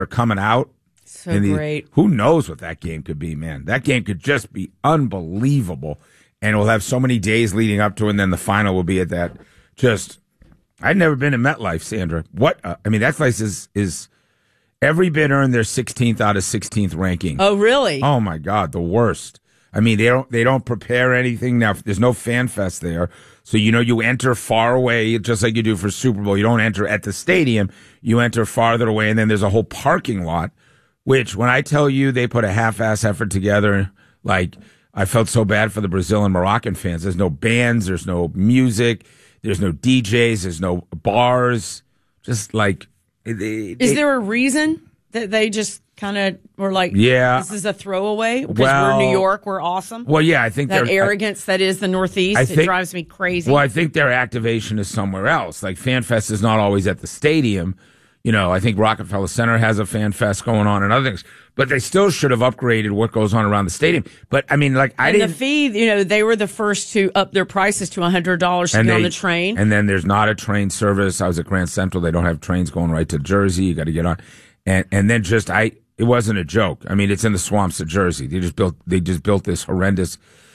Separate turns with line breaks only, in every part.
are coming out.
So great.
Who knows what that game could be, man? That game could just be unbelievable. And we'll have so many days leading up to it, and then the final will be at that. I'd never been to MetLife, Sandra. That place is every bit earned their 16th out of 16th ranking.
Oh, really?
Oh, my God, the worst. I mean, they don't prepare anything. Now, there's no fan fest there. So, you enter far away, just like you do for Super Bowl. You don't enter at the stadium. You enter farther away, and then there's a whole parking lot, which when I tell you they put a half-ass effort together, like I felt so bad for the Brazil and Moroccan fans. There's no bands. There's no music. There's no DJs. There's no bars. Just like...
Is there a reason that they just kind of were like, this is a throwaway? Because we're New York, we're awesome?
Well, yeah, I think
that arrogance that is the Northeast, it drives me crazy.
Well, I think their activation is somewhere else. Like, FanFest is not always at the stadium. I think Rockefeller Center has a Fan Fest going on and other things. But they still should have upgraded what goes on around the stadium. But, I mean,
the fee, they were the first to up their prices to $100 to get on the train.
And then there's not a train service. I was at Grand Central. They don't have trains going right to Jersey. You got to get on. And then it wasn't a joke. I mean, it's in the swamps of Jersey. They just built this horrendous,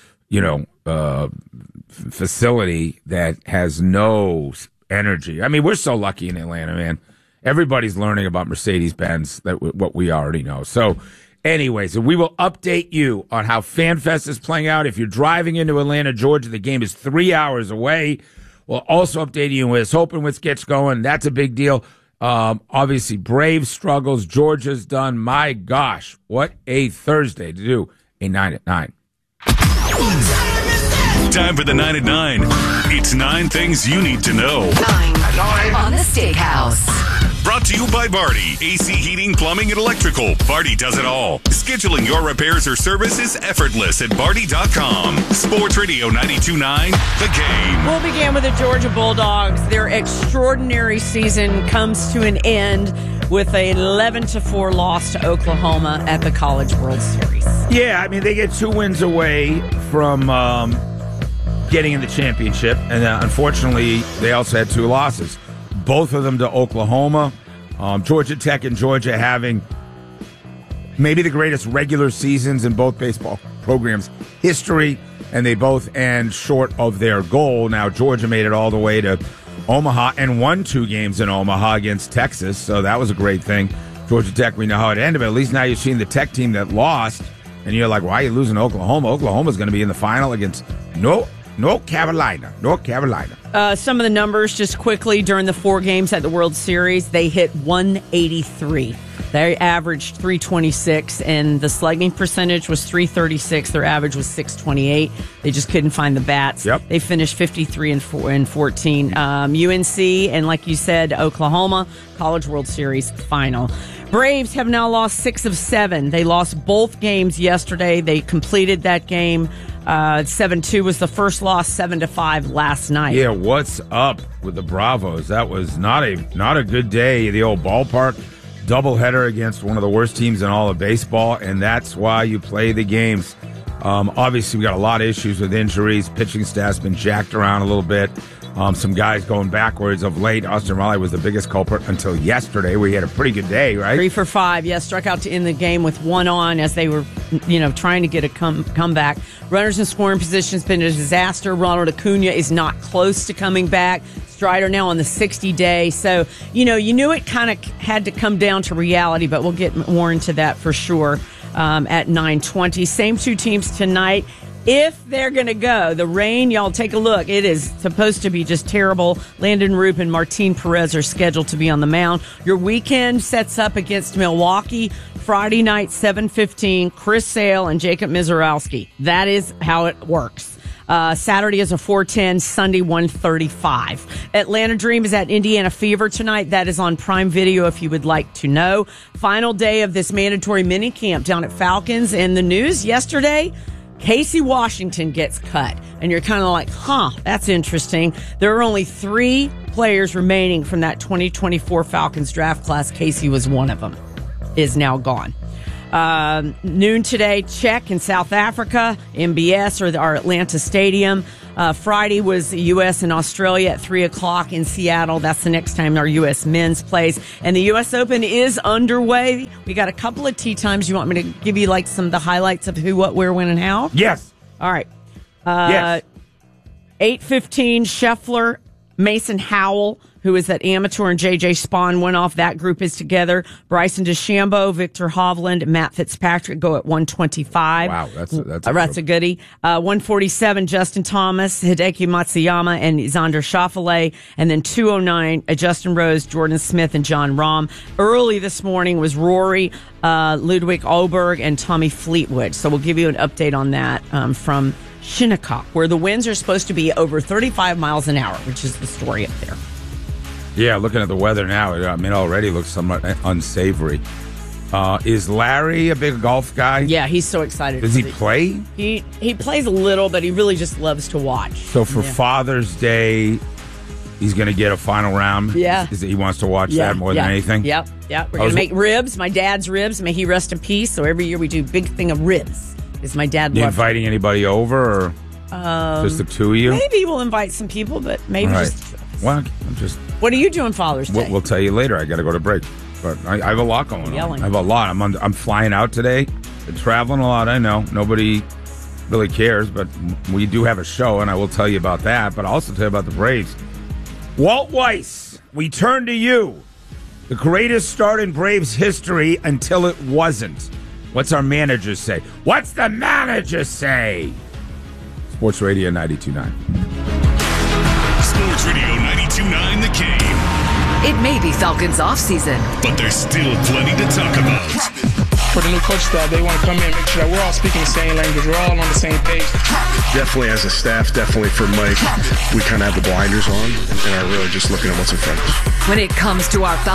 facility that has no energy. I mean, we're so lucky in Atlanta, man. Everybody's learning about Mercedes-Benz, what we already know. So, anyways, we will update you on how FanFest is playing out. If you're driving into Atlanta, Georgia, the game is 3 hours away. We'll also update you when it's open, what gets going. That's a big deal. Obviously, Braves struggles. Georgia's done. My gosh, what a Thursday to do a 9 at 9.
Time for the 9 at 9. It's 9 things you need to know.
9 on the Steakhouse.
Brought to you by Vardy. AC Heating, Plumbing, and Electrical. Vardy does it all. Scheduling your repairs or service is effortless at Vardy.com. Sports Radio 92.9, The Game.
We'll begin with the Georgia Bulldogs. Their extraordinary season comes to an end with an 11-4 loss to Oklahoma at the College World Series.
Yeah, I mean, they get 2 wins away from getting in the championship, and unfortunately, they also had 2 losses. Both of them to Oklahoma. Georgia Tech and Georgia having maybe the greatest regular seasons in both baseball programs' history, and they both end short of their goal. Now, Georgia made it all the way to Omaha and won 2 games in Omaha against Texas, so that was a great thing. Georgia Tech, we know how it ended, but at least now you're seeing the Tech team that lost, and you're like, why are you losing to Oklahoma? Oklahoma's going to be in the final against North Carolina.
Some of the numbers just quickly during the 4 games at the World Series, they hit 183. They averaged 326, and the slugging percentage was 336. Their average was 628. They just couldn't find the bats.
Yep.
They finished 53 and 14. UNC, and like you said, Oklahoma, College World Series final. Braves have now lost 6 of 7. They lost both games yesterday. They completed that game. 7-2 was the first loss, 7-5 last night.
Yeah, what's up with the Bravos? That was not a good day. The old ballpark doubleheader against one of the worst teams in all of baseball, and that's why you play the games. Obviously, we got a lot of issues with injuries. Pitching staff's been jacked around a little bit. Some guys going backwards of late. Austin Riley was the biggest culprit until yesterday, where he had a pretty good day, right?
3 for 5, struck out to end the game with 1 on as they were, trying to get a comeback. Runners in scoring position has been a disaster. Ronald Acuna is not close to coming back. Strider now on the 60-day. So, you knew it kind of had to come down to reality, but we'll get more into that for sure at 9:20. Same 2 teams tonight. If they're going to go, the rain, y'all take a look. It is supposed to be just terrible. Landon Roop and Martin Perez are scheduled to be on the mound. Your weekend sets up against Milwaukee. Friday night, 7:15, Chris Sale and Jacob Mizorowski. That is how it works. Saturday is a 4:10, Sunday 1:35. Atlanta Dream is at Indiana Fever tonight. That is on Prime Video if you would like to know. Final day of this mandatory mini camp down at Falcons. And the news yesterday, Casey Washington gets cut. And you're kind of like, that's interesting. There are only 3 players remaining from that 2024 Falcons draft class. Casey was one of them, is now gone. Noon today, Czech in South Africa, MBS or our Atlanta Stadium. Friday was the U.S. and Australia at 3 o'clock in Seattle. That's the next time our U.S. men's plays. And the U.S. Open is underway. We got a couple of tee times. You want me to give you like some of the highlights of who, what, where, when, and how?
Yes.
All right.
Yes.
8:15, Scheffler, Mason Howell, who is at Amateur, and J.J. Spawn went off. That group is together. Bryson DeChambeau, Victor Hovland, Matt Fitzpatrick go at 125.
Wow,
that's a goodie. 147, Justin Thomas, Hideki Matsuyama, and Xander Schauffele. And then 209, Justin Rose, Jordan Smith, and John Rahm. Early this morning was Rory, Ludwig Oberg, and Tommy Fleetwood. So we'll give you an update on that from Shinnecock, where the winds are supposed to be over 35 miles an hour, which is the story up there.
Yeah, looking at the weather now, I mean, it already looks somewhat unsavory. Is Larry a big golf guy?
Yeah, he's so excited.
Does he play?
He plays a little, but he really just loves to watch.
So for Father's Day, he's going to get a final round?
Yeah.
He wants to watch that more than anything?
Yep. We're going to make ribs, my dad's ribs. May he rest in peace. So every year we do a big thing of ribs. Is my dad
You inviting anybody over, or just the two of you?
Maybe we'll invite some people, but maybe just...
Well, I'm just...
What are you doing Father's Day?
We'll tell you later. I got to go to break. But I have a lot going on. I have a lot. I'm flying out today. Been traveling a lot, I know. Nobody really cares, but we do have a show, and I will tell you about that. But I'll also tell you about the Braves. Walt Weiss, we turn to you. The greatest start in Braves history until it wasn't. What's our manager say? What's the manager say? Sports Radio 92.9.
Sports Radio 92.9 The Game.
It may be Falcons off-season,
but there's still plenty to talk about.
For the new coach staff, they want to come in and make sure that we're all speaking the same language. We're all on the same page.
Definitely as a staff, definitely for Mike, we kind of have the blinders on and are really just looking at what's in front of us.
when it comes to our Falcons